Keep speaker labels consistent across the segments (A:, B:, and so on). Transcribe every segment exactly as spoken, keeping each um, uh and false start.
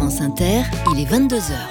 A: France Inter, il est vingt-deux heures.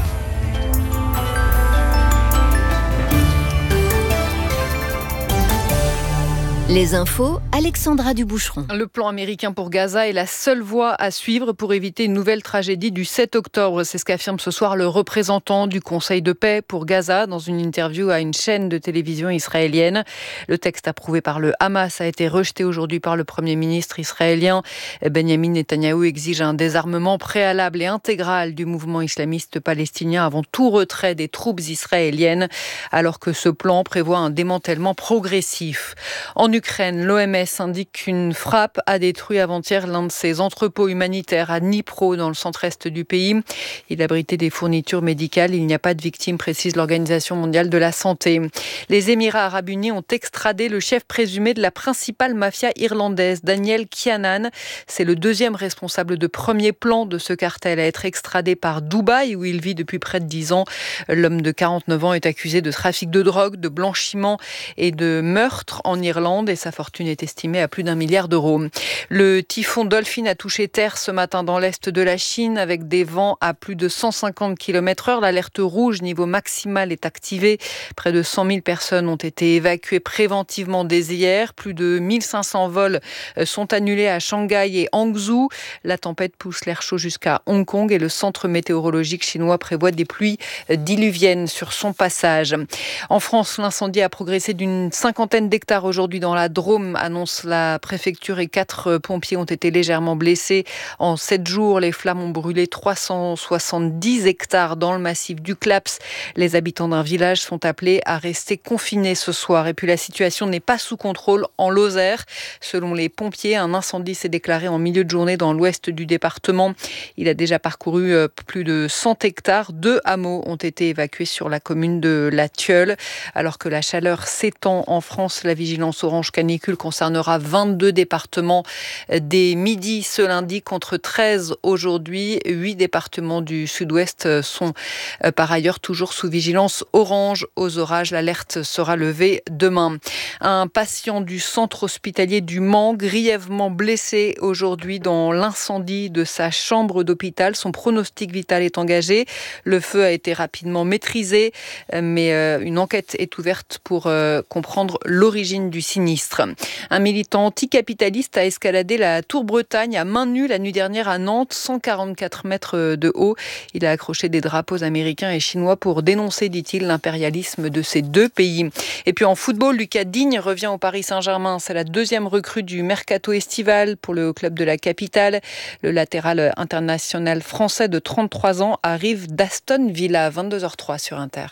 A: Les infos, Alexandra Duboucheron.
B: Le plan américain pour Gaza est la seule voie à suivre pour éviter une nouvelle tragédie du sept octobre. C'est ce qu'affirme ce soir le représentant du Conseil de paix pour Gaza dans une interview à une chaîne de télévision israélienne. Le texte approuvé par le Hamas a été rejeté aujourd'hui par le Premier ministre israélien. Benjamin Netanyahou exige un désarmement préalable et intégral du mouvement islamiste palestinien avant tout retrait des troupes israéliennes, alors que ce plan prévoit un démantèlement progressif. En Ukraine, l'O M S indique qu'une frappe a détruit avant-hier l'un de ses entrepôts humanitaires à Dnipro, dans le centre-est du pays. Il abritait des fournitures médicales. Il n'y a pas de victimes, précise l'Organisation mondiale de la santé. Les Émirats arabes unis ont extradé le chef présumé de la principale mafia irlandaise, Daniel Kinahan. C'est le deuxième responsable de premier plan de ce cartel à être extradé par Dubaï, où il vit depuis près de dix ans. L'homme de quarante-neuf ans est accusé de trafic de drogue, de blanchiment et de meurtre en Irlande. Et sa fortune est estimée à plus d'un milliard d'euros. Le typhon Dolphin a touché terre ce matin dans l'est de la Chine avec des vents à plus de cent cinquante kilomètres heure. L'alerte rouge niveau maximal est activée. Près de cent mille personnes ont été évacuées préventivement dès hier. Plus de mille cinq cents vols sont annulés à Shanghai et Hangzhou. La tempête pousse l'air chaud jusqu'à Hong Kong et le centre météorologique chinois prévoit des pluies diluviennes sur son passage. En France, l'incendie a progressé d'une cinquantaine d'hectares aujourd'hui dans la Drôme, annonce la préfecture, et quatre pompiers ont été légèrement blessés. En sept jours, les flammes ont brûlé trois cent soixante-dix hectares dans le massif du Claps. Les habitants d'un village sont appelés à rester confinés ce soir. Et puis la situation n'est pas sous contrôle en Lozère. Selon les pompiers, un incendie s'est déclaré en milieu de journée dans l'ouest du département. Il a déjà parcouru plus de cent hectares. Deux hameaux ont été évacués sur la commune de La Thieule. Alors que la chaleur s'étend en France, la vigilance orange canicule concernera vingt-deux départements dès midi ce lundi contre treize aujourd'hui. Huit départements du sud-ouest sont par ailleurs toujours sous vigilance orange aux orages. L'alerte sera levée demain. Un patient du centre hospitalier du Mans, grièvement blessé aujourd'hui dans l'incendie de sa chambre d'hôpital. Son pronostic vital est engagé. Le feu a été rapidement maîtrisé, mais une enquête est ouverte pour comprendre l'origine du sinistre. Un militant anticapitaliste a escaladé la Tour Bretagne à main nue la nuit dernière à Nantes, cent quarante-quatre mètres de haut. Il a accroché des drapeaux américains et chinois pour dénoncer, dit-il, l'impérialisme de ces deux pays. Et puis en football, Lucas Digne revient au Paris Saint-Germain. C'est la deuxième recrue du mercato estival pour le club de la capitale. Le latéral international français de trente-trois ans arrive d'Aston Villa, vingt-deux heures trois sur Inter.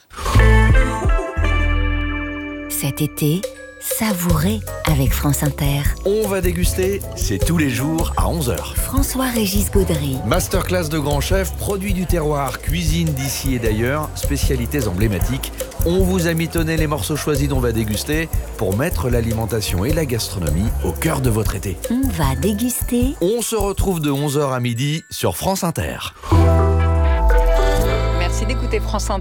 A: Cet été, savourez avec France Inter.
C: On va déguster, c'est tous les jours à onze heures.
A: François-Régis Gaudry.
C: Masterclass de grands chefs, produits du terroir, cuisine d'ici et d'ailleurs, spécialités emblématiques. On vous a mitonné les morceaux choisis dont on va déguster pour mettre l'alimentation et la gastronomie au cœur de votre été.
A: On va déguster.
C: On se retrouve de onze heures à midi sur France Inter.
B: Merci d'écouter France Inter.